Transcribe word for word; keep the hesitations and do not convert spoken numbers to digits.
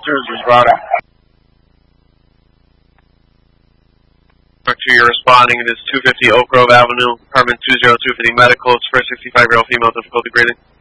Cruisers brought up. Mark two, you're responding. It is two fifty Oak Grove Avenue, apartment two zero two fifty medical. It's for a sixty-five-year-old female, difficulty grading.